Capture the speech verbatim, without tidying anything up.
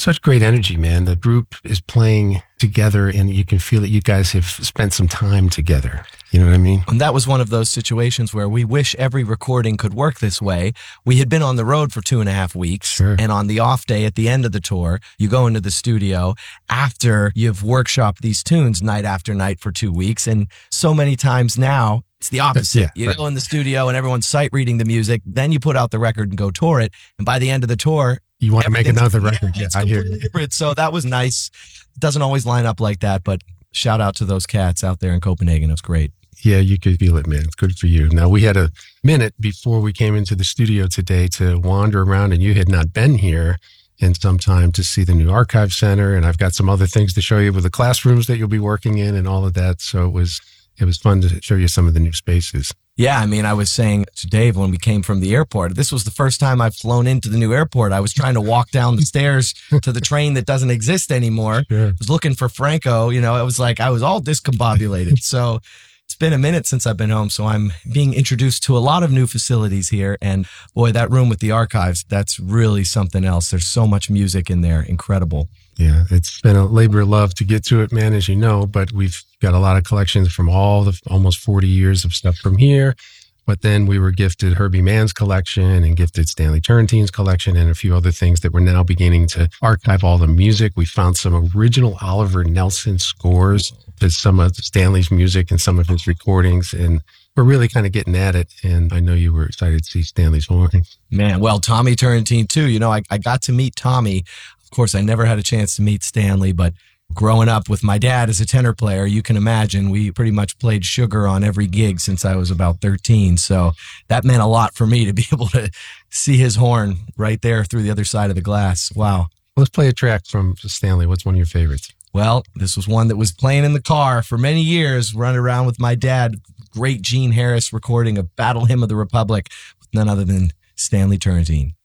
Such great energy, man. The group is playing together and you can feel that you guys have spent some time together. You know what I mean? And that was one of those situations where we wish every recording could work this way. We had been on the road for two and a half weeks. Sure. And on the off day at the end of the tour, you go into the studio after you've workshopped these tunes night after night for two weeks. And so many times now, it's the opposite. Yeah, you right. go in the studio and everyone's sight reading the music. Then you put out the record and go tour it. And by the end of the tour, You want to make everything's- another record. Yeah, it's I hear completely you. different. So that was nice. It doesn't always line up like that, but shout out to those cats out there in Copenhagen. It was great. Yeah, you could feel it, man. It's good for you. Now, we had a minute before we came into the studio today to wander around, and you had not been here in some time to see the new Archive Center, and I've got some other things to show you with the classrooms that you'll be working in and all of that. So it was it was fun to show you some of the new spaces. Yeah, I mean, I was saying to Dave when we came from the airport, this was the first time I've flown into the new airport. I was trying to walk down the stairs to the train that doesn't exist anymore. Sure. I was looking for Franco. You know, it was like I was all discombobulated. So it's been a minute since I've been home. So I'm being introduced to a lot of new facilities here. And boy, that room with the archives, that's really something else. There's so much music in there. Incredible. Yeah, it's been a labor of love to get to it, man, as you know, but we've got a lot of collections from all the almost forty years of stuff from here. But then we were gifted Herbie Mann's collection and gifted Stanley Turrentine's collection and a few other things that we're now beginning to archive all the music. We found some original Oliver Nelson scores to some of Stanley's music and some of his recordings. And we're really kind of getting at it. And I know you were excited to see Stanley's horn. Man, well, Tommy Turrentine too. You know, I, I got to meet Tommy. Of course, I never had a chance to meet Stanley, but growing up with my dad as a tenor player, you can imagine we pretty much played Sugar on every gig since I was about thirteen. So that meant a lot for me to be able to see his horn right there through the other side of the glass. Wow. Let's play a track from Stanley. What's one of your favorites? Well, this was one that was playing in the car for many years, running around with my dad. Great Gene Harris recording of Battle Hymn of the Republic with none other than Stanley Turrentine.